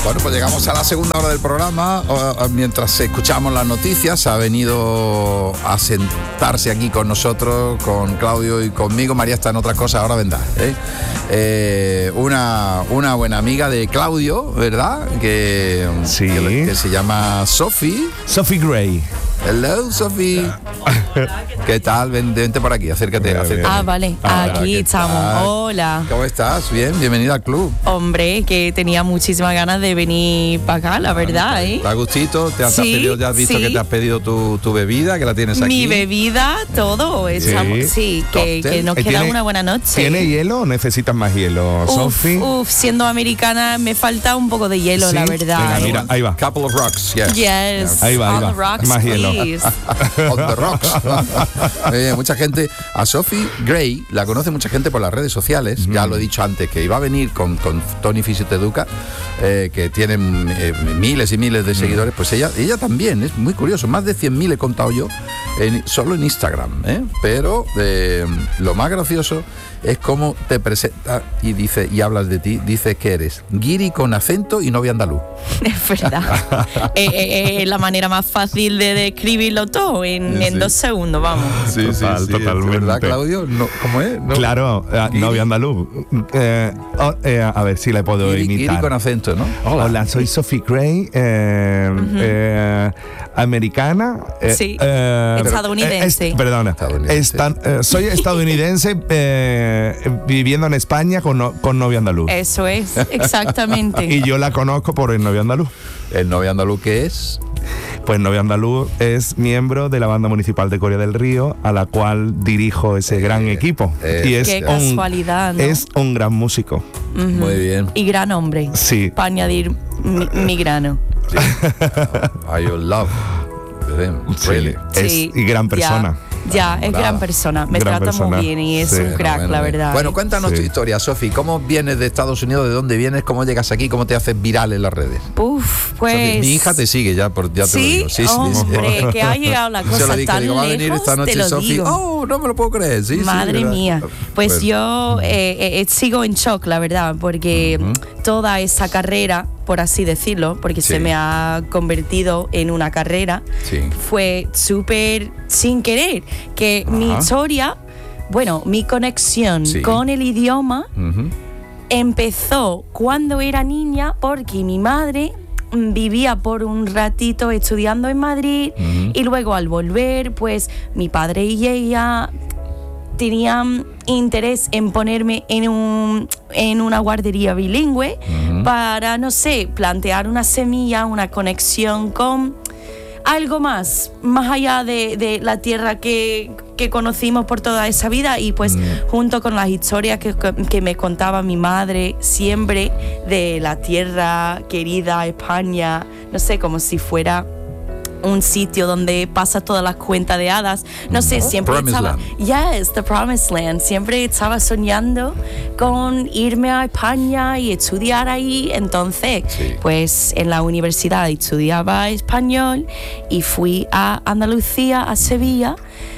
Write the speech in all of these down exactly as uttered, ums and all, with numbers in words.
Bueno, pues llegamos a la segunda hora del programa. Mientras escuchamos las noticias, ha venido a sentarse aquí con nosotros, con Claudio y conmigo. María está en otras cosas, ahora vendrá. ¿eh? Eh, una, una buena amiga de Claudio, ¿verdad? Que, sí. que, que se llama Sophie. Sophie Gray. Hello, Sophie. ¿Qué tal? Ven, vente por aquí, acércate, acércate. Ah, vale, Ah, aquí estamos. tal? Hola. ¿Cómo estás? Bien, bienvenida al club. Hombre, que tenía muchísimas ganas de venir para acá, la verdad, ¿eh? ¿Te ha gustito? ¿Te has, Sí, pedido, ya has visto sí. que te has pedido tu, tu bebida, que la tienes aquí? Mi bebida, todo. Estamos, sí, Sí. que, que nos Eh, queda ¿tiene- una buena noche. ¿Tiene hielo o necesitas más hielo, Uf, Sophie? uf, siendo americana me falta un poco de hielo, Sí. la verdad. Venga, ¿eh? mira, ahí va. Couple of rocks, yes. Yes, Ahí va, ahí on va. the rocks, Más hielo. please. On the rocks. Eh, mucha gente, a Sophie Gray la conoce mucha gente por las redes sociales. Ya lo he dicho antes, que iba a venir con, con Tony Fisiteduca, eh, que tienen eh, miles y miles de seguidores. Pues ella, ella también, es muy curioso. Más de cien mil he contado yo, en, solo en Instagram. ¿eh? Pero eh, lo más gracioso es cómo te presenta y dice y hablas de ti. Dices que eres guiri con acento y novia andaluz. Es verdad. Es eh, eh, la manera más fácil de describirlo todo en, Sí. en dos segundos, vamos. Sí, Total, totalmente. ¿Verdad, Claudio? No, ¿Cómo es? No. Claro, eh, Guiri. novio andaluz. Eh, oh, eh, a ver si la puedo Guiri, guiri imitar. con acento, ¿no? Hola. soy Sophie Gray, eh, eh, americana. eh, Sí, eh, estadounidense. eh, es- perdona, Estadounidense. Estan- eh, soy estadounidense eh, viviendo en España con, no- con novio andaluz. Eso es, exactamente. Y yo la conozco por el novio andaluz. El novio andaluz que es. Pues novio andaluz es miembro de la banda municipal de Coria del Río, a la cual dirijo ese gran equipo. eh, y es Qué un, casualidad, ¿no? es un gran músico. Ujú. Muy bien. Y gran hombre. Sí. Para añadir mi, mi grano. Sí. I love them, really. Es Sí, y gran persona. Ya, ya es Nada. gran persona. Me Gran trata persona. muy bien y es Sí. un crack, Bueno, la bueno. verdad. Bueno, ¿eh? cuéntanos Sí. tu historia, Sophie. ¿Cómo vienes de Estados Unidos? ¿De dónde vienes? ¿Cómo llegas aquí? ¿Cómo te haces viral en las redes? Uf, pues. Sophie, mi hija te sigue ya, por, ya te lo ¿Sí? digo. Sí, sí, sí. Hombre, que ha llegado la Se cosa lo dije, tan digo, va a venir lejos, esta te noche lo Sophie. digo. Oh, no me lo puedo creer. Sí, sí, Madre ¿verdad? mía. Pues Bueno. yo eh, eh, sigo en shock, la verdad, porque toda esa carrera, por así decirlo, porque Sí. se me ha convertido en una carrera, Sí. fue súper sin querer. Que mi Ajá. historia, bueno, mi conexión Sí. con el idioma Ujú. empezó cuando era niña, porque mi madre mm, vivía por un ratito estudiando en Madrid Ujú. y luego al volver, pues mi padre y ella tenían interés en ponerme en un en una guardería bilingüe Ujú. para, no sé, plantear una semilla, una conexión con algo más, más allá de, de la tierra que, que conocimos por toda esa vida y pues Mm. junto con las historias que, que me contaba mi madre siempre de la tierra querida España, no sé, como si fuera un sitio donde pasa todas las cuentas de hadas. No sé, siempre Promised estaba... Land. Yes, the Promised Land. Siempre estaba soñando con irme a España y estudiar ahí. Entonces, Sí. pues en la universidad estudiaba español y fui a Andalucía, a Sevilla.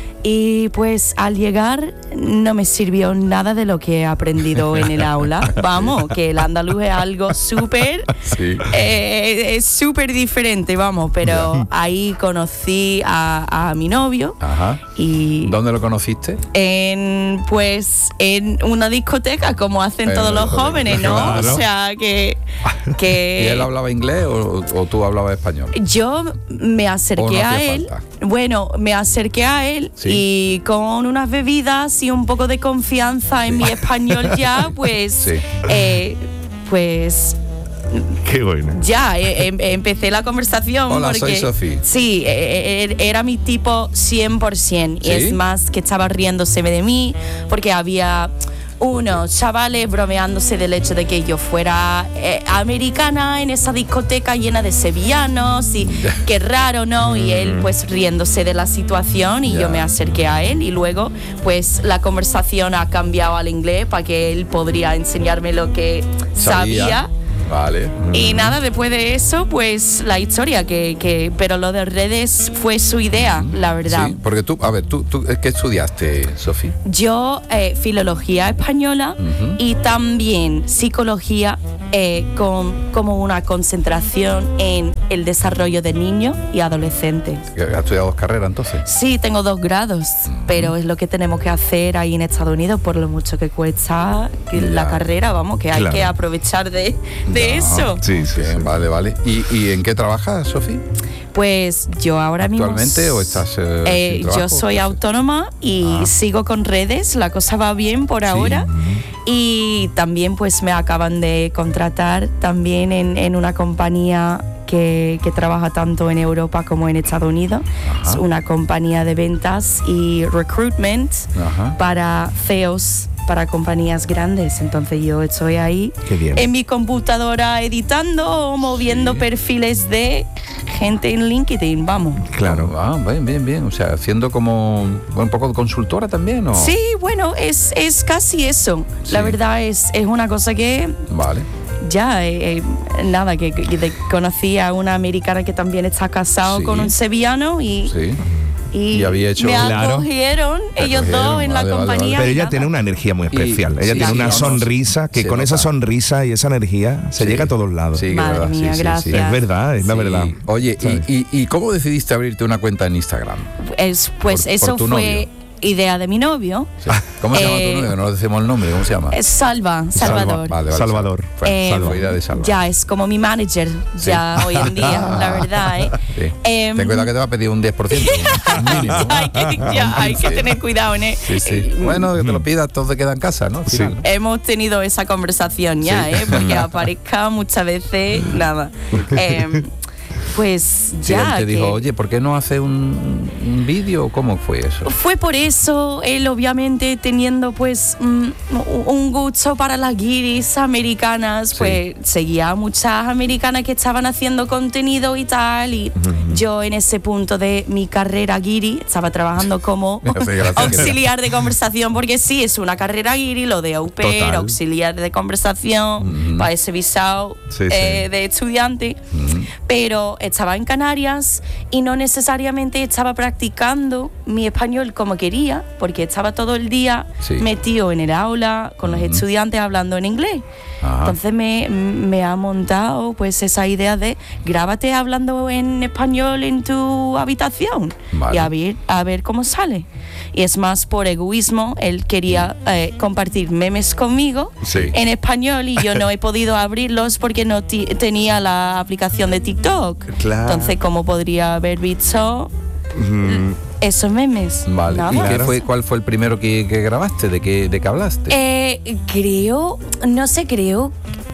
Y pues al llegar no me sirvió nada de lo que he aprendido en el aula. Vamos, que el andaluz es algo súper, Sí. eh, es súper diferente, vamos. Pero ahí conocí a, a mi novio Ajá. y ¿Dónde lo conociste? en pues en una discoteca como hacen En todos una los discoteca, jóvenes, ¿no? claro. O sea que, ¿Y que él hablaba inglés o, o tú hablabas español? yo me ¿O acerqué no a hacía él. falta? Bueno, me acerqué a él Sí. y con unas bebidas y un poco de confianza en mi español ya, pues, Sí. eh, pues Qué bueno. ya eh, em- empecé la conversación. Hola, porque, soy Sophie. Sí, eh, eh, era mi tipo cien por ciento. ¿Sí? Y es más que estaba riéndose de mí porque había unos chavales bromeándose del hecho de que yo fuera eh, americana en esa discoteca llena de sevillanos y qué raro, ¿no? Y él pues riéndose de la situación y Ya. yo me acerqué a él y luego pues la conversación ha cambiado al inglés para que él podría enseñarme lo que Sabía. sabía. Vale. Y nada, después de eso, pues la historia, que, que pero lo de redes fue su idea, la verdad. Sí, porque tú, a ver, tú, tú ¿qué estudiaste, Sofía? Yo, eh, filología española uh-huh. y también psicología eh, con como una concentración en el desarrollo de niños y adolescentes. ¿Has estudiado dos carreras entonces? Sí, tengo dos grados, uh-huh. pero es lo que tenemos que hacer ahí en Estados Unidos por lo mucho que cuesta ya. la carrera, vamos, que claro. hay que aprovechar de, de no. eso. Sí, sí, sí, vale, vale. ¿Y, y en qué trabajas, Sofía? Pues yo ahora mismo... ¿Actualmente o estás eh, eh, sin trabajo? Yo soy autónoma y ah. sigo con redes, la cosa va bien por sí. ahora. Y también pues me acaban de contratar también en, en una compañía que, que trabaja tanto en Europa como en Estados Unidos. Ajá. Es una compañía de ventas y recruitment Ajá. para C E Os, para compañías grandes. Entonces yo estoy ahí en mi computadora editando, moviendo sí. perfiles de gente en LinkedIn, vamos. Claro, ah, bien, bien, bien. O sea, haciendo como un poco de consultora también, ¿o? Sí, bueno, es, es casi eso. Sí. La verdad es, es una cosa que... Vale. Ya, eh, eh, nada, que, que, que conocí a una americana que también está casado sí. con un sevillano y... Sí. Y, y había hecho, me acogieron claro. ellos acogieron, dos en vale, la vale, compañía. Vale. Pero ella tiene una energía muy especial. Y, ella sí, tiene sí, una no, sonrisa que con nota. esa sonrisa y esa energía se sí. llega a todos lados. Sí, Madre verdad, mía, sí, gracias. Sí, sí. Es verdad, es sí. la verdad. Oye, y, y, ¿y cómo decidiste abrirte una cuenta en Instagram? Es, pues por, eso por fue... novio. idea de mi novio. Sí. ¿Cómo se llama eh, tu novio? No decimos el nombre, ¿cómo se llama? Es Salva, Salvador. Salva, vale, vale, Salvador. Eh, Salva, idea de Salva. Ya es como mi manager, sí. ya hoy en día, la verdad. ¿eh? Sí. Eh, Ten cuidado que te va a pedir un diez por ciento. mínimo. hay que, ya, hay que tener cuidado en ¿eh? Sí, sí. Bueno, que te lo pidas, todo te queda en casa, ¿no? Sí. Hemos tenido esa conversación ya, sí. ¿eh? Porque aparezca muchas veces, nada. Eh, Pues ya. Sí, él te dijo, oye, ¿por qué no hace un, un vídeo? ¿Cómo fue eso? Fue por eso, él obviamente teniendo pues un, un gusto para las guiris americanas, sí. pues seguía a muchas americanas que estaban haciendo contenido y tal, y uh-huh. yo en ese punto de mi carrera guiri estaba trabajando como auxiliar de conversación, porque sí, es una carrera guiri, lo de au pair, Total. auxiliar de conversación, uh-huh. para ese visado sí, eh, sí. de estudiante, uh-huh. pero estaba en Canarias y no necesariamente estaba practicando mi español como quería, porque estaba todo el día sí. metido en el aula con los uh-huh. estudiantes hablando en inglés. Ajá. Entonces me, me ha montado pues esa idea de grábate hablando en español en tu habitación vale. y a ver, a ver cómo sale. Y es más por egoísmo, él quería eh, compartir memes conmigo sí. en español y yo no he podido abrirlos porque no t- tenía la aplicación de TikTok. Claro. Entonces, ¿cómo podría haber visto mm. esos memes? Vale. ¿Y qué fue, cuál fue el primero que, que grabaste? ¿De qué, de qué hablaste? Eh, creo, no sé, creo...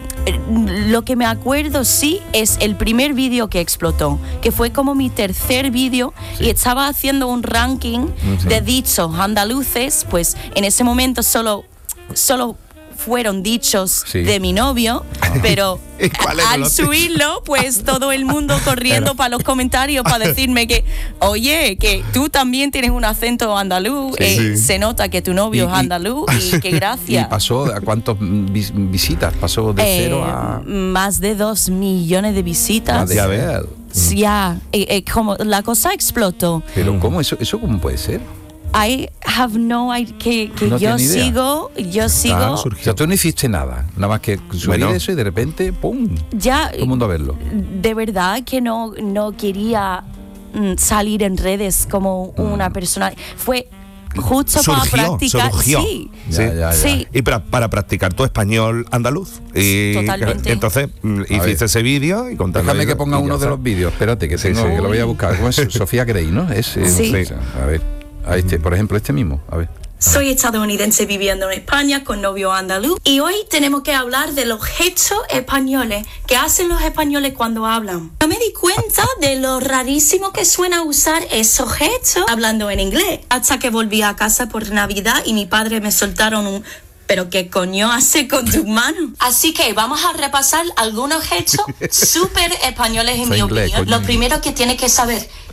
Lo que me acuerdo sí es el primer vídeo que explotó, que fue como mi tercer vídeo sí. y estaba haciendo un ranking sí. de dichos andaluces, pues en ese momento solo, solo fueron dichos sí. de mi novio, pero al subirlo, pues todo el mundo corriendo para los comentarios para decirme que, oye, que tú también tienes un acento andaluz, sí, eh, sí. se nota que tu novio y, es andaluz y, y que gracias. ¿Y pasó a cuántas vis- visitas? ¿Pasó de eh, cero a...? Más de dos millones de visitas. Ya ver. Ya, eh, eh, como la cosa explotó. Pero ¿cómo? ¿Eso, eso cómo puede ser? I have no idea, que, que no yo sigo, yo sigo. Ah, o sea, tú no hiciste nada, nada más que subir bueno. eso y de repente, ¡pum! Ya, todo el mundo a verlo. De verdad que no, no quería mm, salir en redes como mm. una persona. Fue justo surgió, para practicar. Surgió. Sí, ya, ya, ya. sí. Y para, para practicar tu español andaluz. Y totalmente. Entonces hiciste ese vídeo y contaste. Déjame que ponga uno de los vídeos. Espérate, que, tengo, sí, sí. que lo voy a buscar. ¿Cómo es? Sofía Gray, ¿no? Es, es, sí. sí. A ver. Este, por ejemplo, este mismo, a ver. Soy estadounidense viviendo en España con novio andaluz y hoy tenemos que hablar de los gestos españoles que hacen los españoles cuando hablan. No me di cuenta de lo rarísimo que suena usar esos gestos hablando en inglés hasta que volví a casa por Navidad y mi padre me soltaron un... ¿Pero qué coño hace con tus manos? Así que vamos a repasar algunos gestos súper españoles en mi inglés, opinión. coño. Lo primero que tienes que saber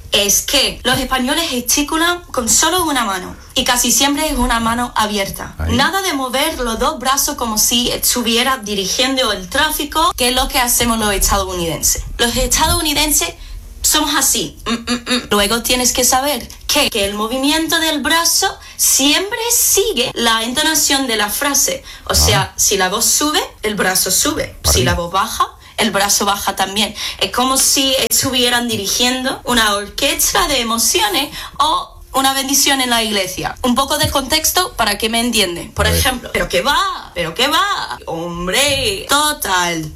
es que los españoles gesticulan con solo una mano y casi siempre es una mano abierta. Ahí. Nada de mover los dos brazos como si estuviera dirigiendo el tráfico, que es lo que hacemos los estadounidenses. Los estadounidenses somos así. Mm, mm, mm. Luego tienes que saber que, que el movimiento del brazo siempre sigue la entonación de la frase. O sea, ah. si la voz sube, el brazo sube. Para si la voz baja, el brazo baja también. Es como si estuvieran dirigiendo una orquesta de emociones o una bendición en la iglesia. Un poco de contexto para que me entiendan. Por ejemplo, ¿pero qué va? ¿Pero qué va? Hombre, total,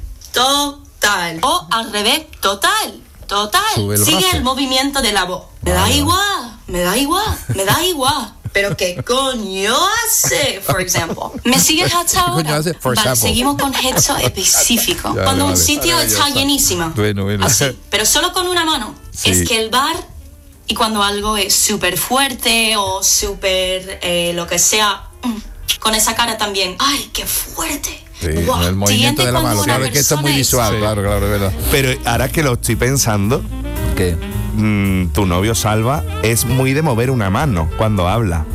total. O al revés, total, total. El Sigue brazo. El movimiento de la voz. Me da igual, me da igual, me da igual. ¿Pero qué coño hace? For example. ¿Me sigues hasta ahora? Hace, vale, seguimos con gestos específicos. Ya, Cuando vale, un sitio vale, está llenísimo. Bueno, bueno. Así, pero solo con una mano. Sí. Es que el bar, y cuando algo es súper fuerte o súper eh, lo que sea, con esa cara también. ¡Ay, qué fuerte! Sí, wow, el movimiento de la mano. Claro, es que esto es muy visual, sí. claro, claro, es verdad. Pero ahora que lo estoy pensando, ¿qué? Mm, tu novio Salva es muy de mover una mano cuando habla.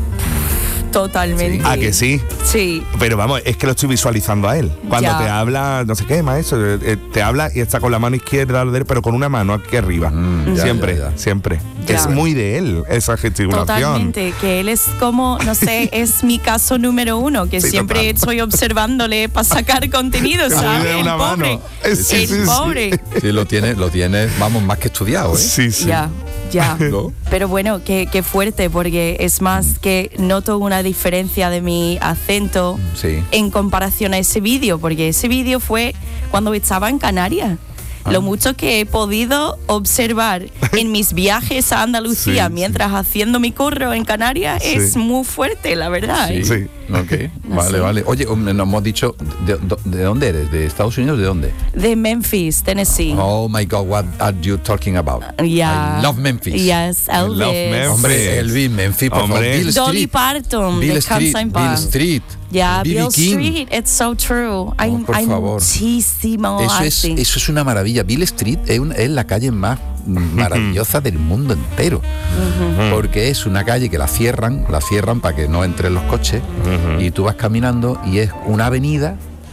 Totalmente. ¿A que sí? Sí. Pero vamos, es que lo estoy visualizando a él. Cuando ya. te habla, no sé qué, maestro, te habla y está con la mano izquierda, pero con una mano aquí arriba. Mm, ya, siempre, ya, ya. siempre. Ya. Es muy de él esa gesticulación. Totalmente, que él es como, no sé, es mi caso número uno, que sí, siempre total. estoy observándole para sacar contenido, ¿sabes? Una el pobre. El sí, sí, pobre. Sí, sí lo tiene, lo tiene, vamos, más que estudiado, ¿eh? Sí, sí. Ya. Ya, ¿no? Pero bueno, qué, qué fuerte, porque es más que noto una diferencia de mi acento sí. en comparación a ese vídeo, porque ese vídeo fue cuando estaba en Canarias. Ah. Lo mucho que he podido observar en mis viajes a Andalucía sí, mientras sí. haciendo mi curro en Canarias sí. es muy fuerte, la verdad. Sí, ¿eh? sí. Ok, vale, vale. Oye, nos hemos dicho, ¿de, de dónde eres? ¿De Estados Unidos? ¿De dónde? De Memphis, Tennessee. Oh my God, what are you talking about? Yeah. I love Memphis. Yes, Elvis. Love Memphis. Hombre, Elvis, Memphis, por favor. Bill Dolly Street. Parton, Bill de Street, Bill Street. Yeah, B B Bill King. Street, it's so true. Hay, oh, por hay favor. muchísimo eso es, arte. eso es una maravilla. Bill Street es, un, es la calle más maravillosa del mundo entero. Uh-huh. Porque es una calle que la cierran, la cierran para que no entren los coches. Uh-huh. Y tú vas caminando y es una avenida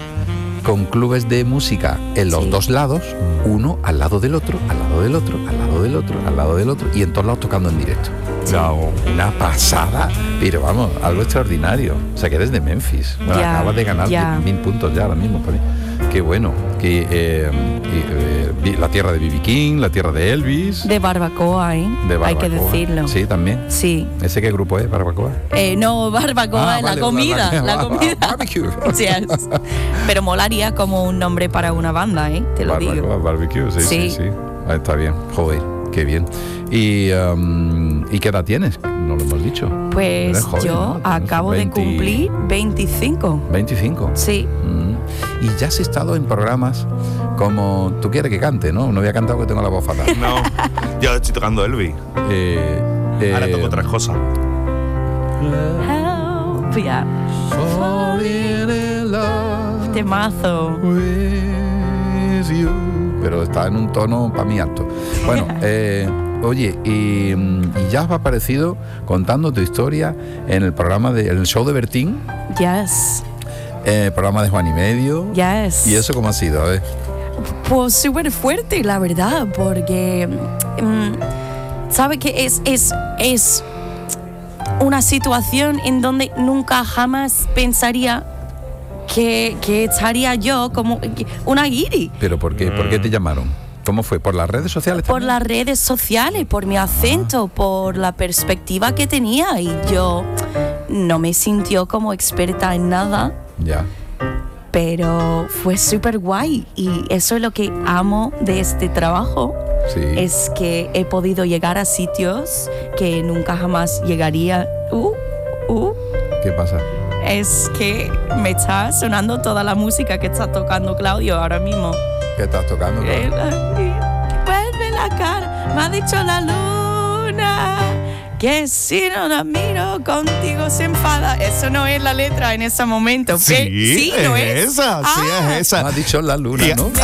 con clubes de música en los sí. dos lados, uno al lado del otro, al lado del otro, al lado del otro, al lado del otro, y en todos lados tocando en directo. Sí. Una pasada, pero vamos, algo extraordinario. O sea, que eres de Memphis. Bueno, yeah, acabas de ganar yeah. mil puntos ya ahora mismo. Qué bueno. Que, eh, eh, la tierra de B B King, la tierra de Elvis. De Barbacoa, ¿eh? De Barbacoa. Hay que decirlo. Sí, también. Sí. ¿Ese qué grupo es, Barbacoa? Eh, no, Barbacoa, ah, la vale, comida. La, la, la comida. Barbecue. Yes. Pero molaría como un nombre para una banda, ¿eh? Te lo Barbacoa, digo. Barbecue, sí, sí, sí. sí. Ah, está bien. Joder, qué bien. ¿Y, um, ¿y qué edad tienes? No lo hemos dicho. Pues joven, yo ¿no? acabo veinte... de cumplir veinticinco. ¿veinticinco? Sí. Mm. Y ya has estado en programas como Tú quieres que cante, ¿no? No había cantado porque tengo la voz fatal. No, yo estoy tocando Elvis. Eh, eh, Ahora toco otras cosas. Help, yeah. Temazo. Pero está en un tono para mí alto. Bueno, eh, oye, y, y ya has aparecido contando tu historia en el programa de, en el show de Bertín. Yes. Eh, programa de Juan y Medio. Yes. ¿Y eso cómo ha sido? A ver. Pues súper fuerte, la verdad, porque um, sabe que es, es, es una situación en donde nunca jamás pensaría que, que estaría yo como una guiri. ¿Pero por qué? ¿Por qué te llamaron? ¿Cómo fue? ¿Por las redes sociales Por también? las redes sociales, por mi acento, ah. por la perspectiva que tenía, y yo no me sintió como experta en nada. Ya. Pero fue súper guay, y eso es lo que amo de este trabajo. Sí. Es que he podido llegar a sitios que nunca jamás llegaría. Uh, uh. ¿Qué pasa? Es que me está sonando toda la música que está tocando Claudio ahora mismo. ¿Qué estás tocando? Vuelve la cara, me ha dicho la luna, que si no la miro contigo se enfada. Eso no es la letra en ese momento. Sí, sí no es, es esa, ah. sí es esa. Me ha dicho la luna, ¿no? Me